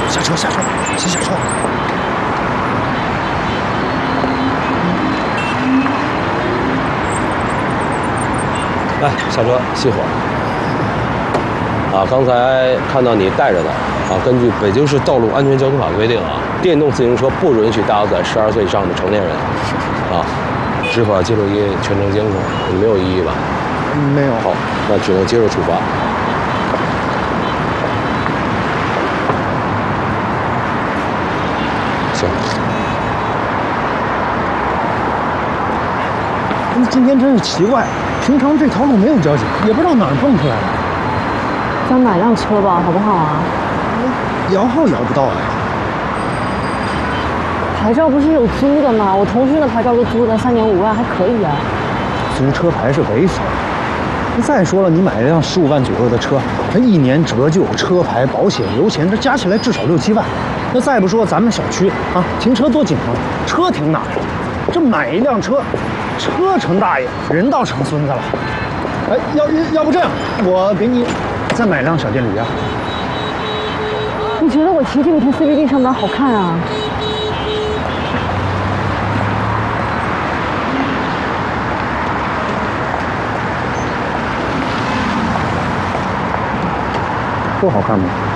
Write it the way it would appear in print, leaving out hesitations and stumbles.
下车，下车，先下车。 来，下车熄火。啊，刚才看到你带着的啊，根据北京市道路安全交通法规定啊，电动自行车不允许搭载12岁以上的成年人。啊，执法记录仪全程监控，你没有异议吧？ 没有。 好，那只能接受处罚。行。 今天真是奇怪，平常这条路没有交警，也不知道哪儿蹦出来的。 咱买辆车吧，好不好啊？ 摇号摇不到啊。 牌照不是有租的吗？我同事的牌照都租的，3年5万，还可以啊。 租车牌是违法。再说了，你买一辆15万左右的车，这1年折旧、车牌、保险、油钱，这加起来至少6、7万。那再不说咱们小区啊，停车多紧张，车停哪儿？这买一辆车，车成大爷，人倒成孙子了。哎，要不这样，我给你再买辆小电驴啊。 你觉得我骑这个去 CBD 上班好看啊？ 不好看吗？